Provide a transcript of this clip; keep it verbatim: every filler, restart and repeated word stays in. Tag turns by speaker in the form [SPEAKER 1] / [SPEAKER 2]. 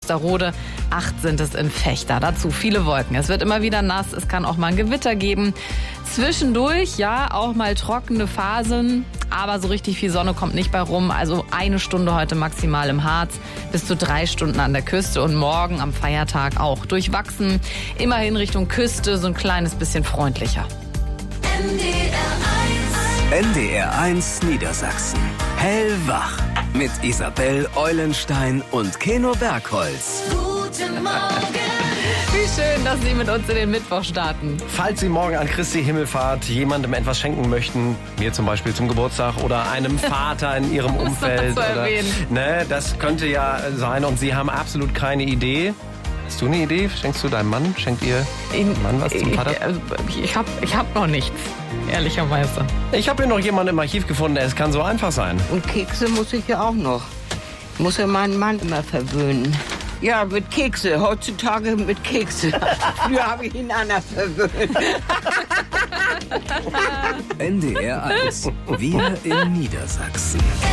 [SPEAKER 1] Osterode, acht sind es in Vechta. Dazu viele Wolken. Es wird immer wieder nass, es kann auch mal ein Gewitter geben. Zwischendurch, ja, auch mal trockene Phasen, aber so richtig viel Sonne kommt nicht bei rum. Also eine Stunde heute maximal im Harz, bis zu drei Stunden an der Küste und morgen am Feiertag auch durchwachsen. Immerhin Richtung Küste, so ein kleines bisschen freundlicher.
[SPEAKER 2] N D R eins Niedersachsen. Hellwach. Mit Isabel Eulenstein und Keno Bergholz.
[SPEAKER 3] Guten Morgen.
[SPEAKER 1] Wie schön, dass Sie mit uns in den Mittwoch starten.
[SPEAKER 4] Falls Sie morgen an Christi Himmelfahrt jemandem etwas schenken möchten, mir zum Beispiel zum Geburtstag oder einem Vater in Ihrem Umfeld,
[SPEAKER 1] das
[SPEAKER 4] oder, ne, das könnte ja sein und Sie haben absolut keine Idee. Hast du eine Idee? Schenkst du deinem Mann? Schenkt ihr deinem Mann was zum Vater?
[SPEAKER 1] Ich, ich habe ich hab noch nichts, ehrlicherweise.
[SPEAKER 4] Ich habe hier noch jemanden im Archiv gefunden, es kann so einfach sein.
[SPEAKER 5] Und Kekse muss ich ja auch noch. Muss ja meinen Mann immer verwöhnen. Ja, mit Kekse. Heutzutage mit Kekse. Früher habe ich ihn anders verwöhnt.
[SPEAKER 2] N D R eins. Wir in Niedersachsen.